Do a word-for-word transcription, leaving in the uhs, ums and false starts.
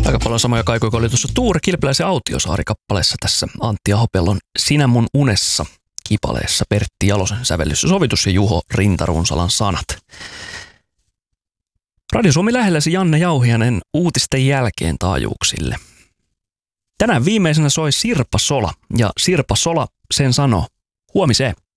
Aika paljon samoja kaikuja kuin oli tuossa Tuure Kilpeläisen Autiosaari-kappaleessa tässä Antti Ahopellon Sinä mun unessa -kipaleessa Pertti Jalosen sävellys ja sovitus ja Juho Rintarunsalan sanat. Radio Suomi lähelläsi Janne Jauhianen uutisten jälkeen taajuuksille. Tänään viimeisenä soi Sirpa Sola ja Sirpa Sola sen sanoo huomiseen.